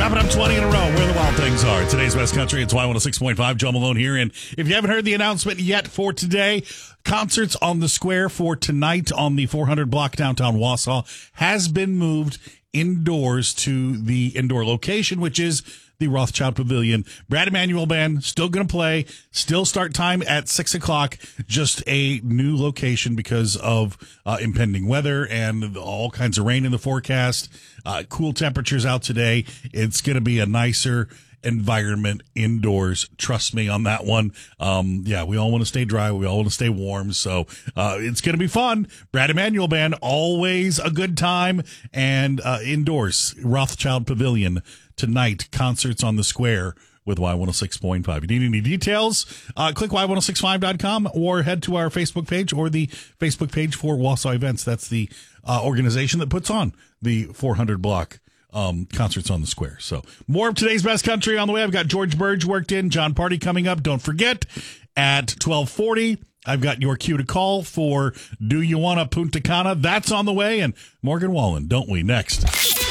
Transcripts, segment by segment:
Wrapping up 20 in a row where the wild things are. Today's Best Country, it's Y106.5. Joe Malone here. And if you haven't heard the announcement yet for today, concerts on the square for tonight on the 400 block downtown Wausau has been moved indoors to the indoor location, which is the Rothschild Pavilion. Brad Emanuel Band still going to play, still start time at 6 o'clock, just a new location because of impending weather and all kinds of rain in the forecast. Cool temperatures out today. It's going to be a nicer environment indoors. Trust me on that one. We all want to stay dry. We all want to stay warm. So it's going to be fun. Brad Emanuel Band, always a good time. And indoors, Rothschild Pavilion tonight, concerts on the square with Y106.5. If you need any details, click Y1065.com or head to our Facebook page or the Facebook page for Wausau Events. That's the organization that puts on the 400 block concerts on the square. So more of today's Best Country on the way. I've got George Burge worked in, John Party coming up. Don't forget, at 12:40, I've got your cue to call for Do You Wanna Punta Cana? That's on the way. And Morgan Wallen, don't we? Next.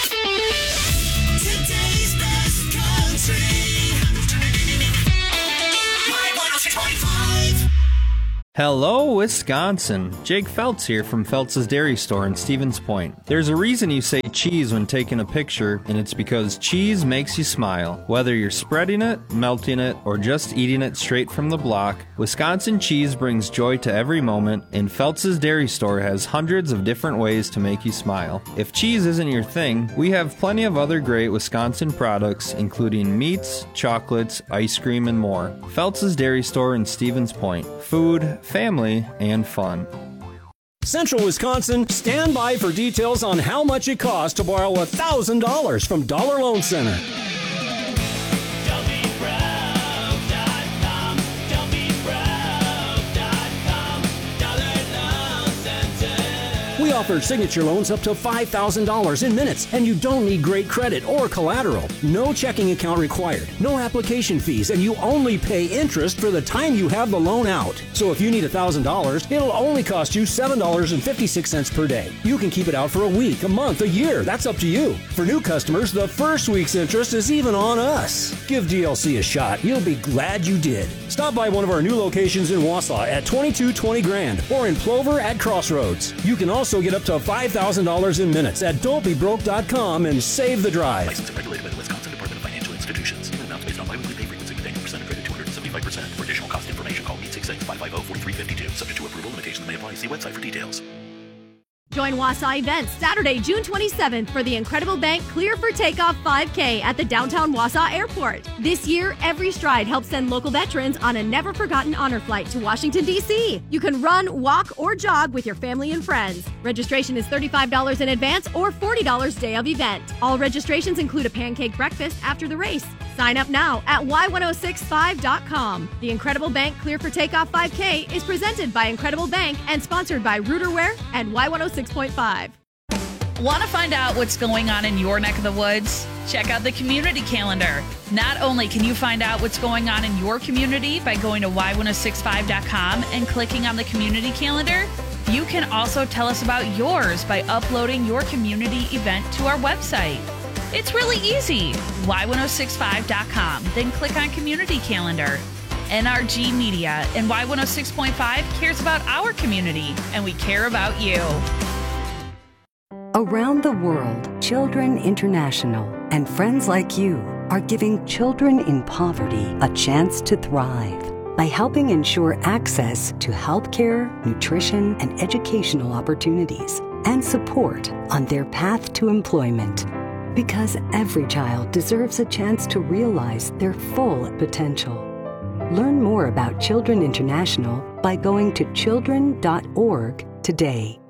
Hello, Wisconsin. Jake Feltz here from Feltz's Dairy Store in Stevens Point. There's a reason you say cheese when taking a picture, and it's because cheese makes you smile. Whether you're spreading it, melting it, or just eating it straight from the block, Wisconsin cheese brings joy to every moment, and Feltz's Dairy Store has hundreds of different ways to make you smile. If cheese isn't your thing, we have plenty of other great Wisconsin products, including meats, chocolates, ice cream, and more. Feltz's Dairy Store in Stevens Point. Food, family, and fun. Central Wisconsin, stand by for details on how much it costs to borrow $1,000 from Dollar Loan Center. We offer signature loans up to $5,000 in minutes, and you don't need great credit or collateral. No checking account required, no application fees, and you only pay interest for the time you have the loan out. So if you need $1,000, it'll only cost you $7.56 per day. You can keep it out for a week, a month, a year. That's up to you. For new customers, the first week's interest is even on us. Give DLC a shot. You'll be glad you did. Stop by one of our new locations in Wausau at 2220 Grand or in Plover at Crossroads. You can also get up to $5,000 in minutes at don'tbebroke.com and save the drive. Licensed and regulated by the Wisconsin Department of Financial Institutions. Amounts based on biweekly pay frequency with annual percent credit 275%. For additional cost information, call 866-550-4352. Subject to approval, limitations may apply. See website for details. Join Wausau Events Saturday, June 27th for the Incredible Bank Clear for Takeoff 5K at the downtown Wausau Airport. This year, Every Stride helps send local veterans on a never-forgotten honor flight to Washington, D.C. You can run, walk, or jog with your family and friends. Registration is $35 in advance or $40 day of event. All registrations include a pancake breakfast after the race. Sign up now at y1065.com. The Incredible Bank Clear for Takeoff 5K is presented by Incredible Bank and sponsored by Rooterware and Y106.5. Want to find out what's going on in your neck of the woods? Check out the community calendar. Not only can you find out what's going on in your community by going to y1065.com and clicking on the community calendar, you can also tell us about yours by uploading your community event to our website. It's really easy. Y1065.com, then click on Community Calendar. NRG Media and Y106.5 cares about our community, and we care about you. Around the world, Children International and friends like you are giving children in poverty a chance to thrive by helping ensure access to healthcare, nutrition, and educational opportunities and support on their path to employment. Because every child deserves a chance to realize their full potential. Learn more about Children International by going to children.org today.